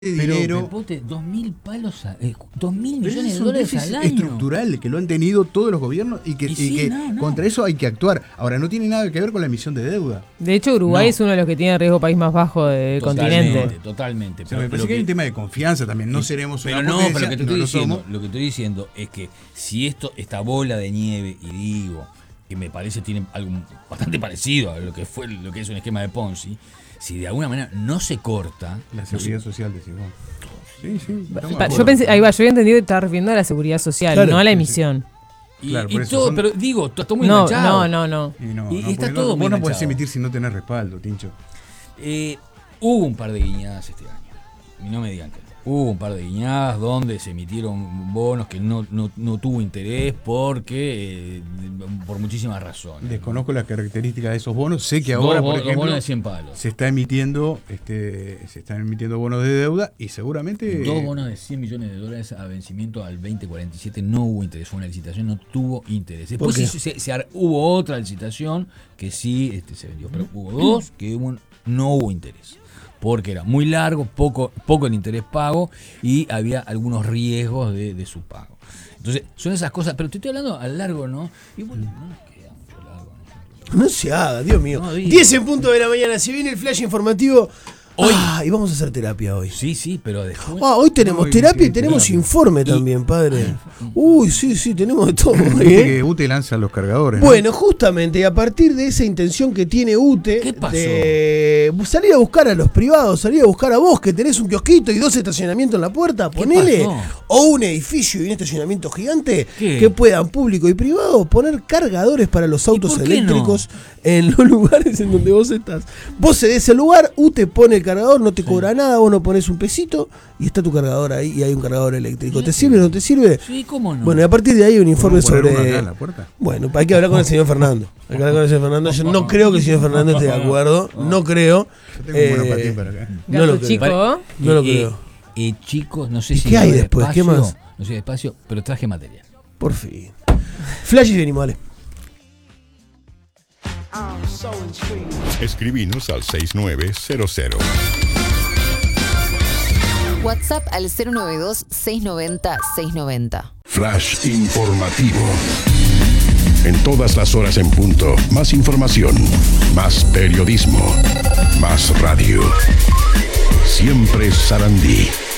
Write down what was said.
dinero. Pepote, 2.000 palos, 2.000 millones de un dólares déficit al año. estructural que lo han tenido todos los gobiernos y que contra eso hay que actuar. Ahora, no tiene nada que ver con la emisión de deuda. De hecho, Uruguay es uno de los que tiene el riesgo país más bajo del continente. Totalmente. O sea, me parece que hay un tema de confianza también. No seremos una pero potencia, pero lo que somos. estoy diciendo es que si esta bola de nieve, y digo, que me parece tiene algo bastante parecido a lo que es un esquema de Ponzi, si de alguna manera no se corta... La seguridad social, decimos. Sí. Yo pensé, yo había entendido que estaba refiriendo a la seguridad social, claro, no a la emisión. Claro, y todo, pero digo, está muy No. enganchado. Y está todo muy vos no enganchado. podés emitir si no tenés respaldo, Tincho. Hubo un par de guiñadas este año, y no me digan que no. Hubo un par de guiñadas donde se emitieron bonos que no tuvo interés porque por muchísimas razones. Desconozco las características de esos bonos. Sé que ahora, por ejemplo, bonos de 100 palos. se están emitiendo bonos de deuda y seguramente 2 bonos de 100 millones de dólares a vencimiento al 2047 no hubo interés. Fue una licitación, no tuvo interés. Después hubo otra licitación que sí se vendió, pero hubo 2 que no hubo interés. Porque era muy largo, poco el interés pago y había algunos riesgos de su pago. Entonces, son esas cosas, pero te estoy hablando a largo, ¿no? Y bueno, no nos queda mucho largo. No se haga, Dios mío. No, 10 en punto de la mañana, si viene el flash informativo. Hoy. Y vamos a hacer terapia hoy. Sí, pero después... Hoy tenemos terapia y tenemos informe también, padre. Uy, sí, tenemos de todo. que UTE lanza los cargadores. Bueno, justamente, y a partir de esa intención que tiene UTE ¿Qué pasó? de salir a buscar a los privados, salir a buscar a vos que tenés un kiosquito y 2 estacionamientos en la puerta, ponele, o un edificio y un estacionamiento gigante, que puedan público y privado poner cargadores para los autos eléctricos en los lugares en donde vos estás. Vos cedés el lugar, UTE pone el cargador, no te cobra nada, vos no pones un pesito y está tu cargador ahí y hay un cargador eléctrico. ¿Te sirve o no te sirve? Sí, ¿cómo no? Bueno, y a partir de ahí un informe sobre... La puerta? Bueno, hay que hablar con el señor Fernando. Yo no creo que el señor Fernando esté de acuerdo. No creo. Yo tengo un monopatín para acá. No lo chico. No lo creo. Chicos, no sé ¿Y si... qué hay después? Despacio, ¿Qué más? No sé despacio, pero traje material. Por fin. Flash y venimos, vale. Escribinos al 6900. WhatsApp al 092-690-690. Flash informativo. En todas las horas en punto, más información, más periodismo, más radio. Siempre Sarandí.